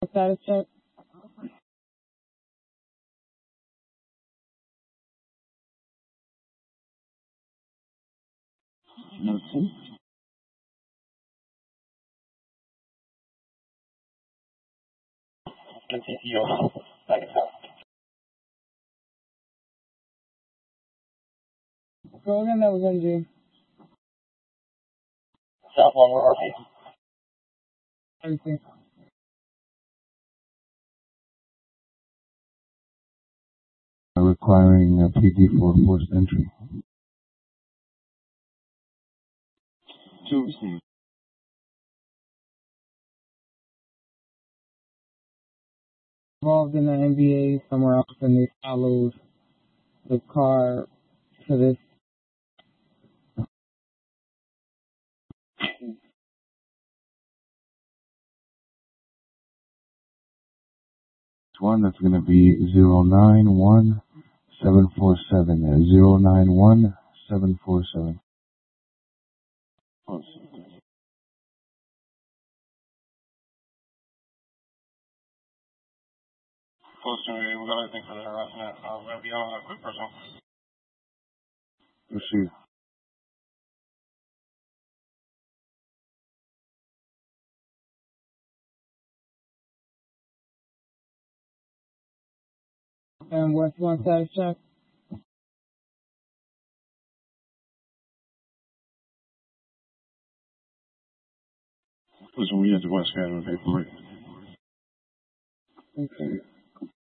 Status check. No, see? Continue. Back it up. Go again, that was NG. South one, where are you? Everything. Requiring a PD for forced entry. 2 received. Involved in the NBA somewhere else, and they followed the car to this. One that's going to be 091747. 091747. Close to me, we got everything for the harassment. We're going to be on a quick person. Receive. And West 1 status check. Listen, we had to West Canada pay for it. Okay.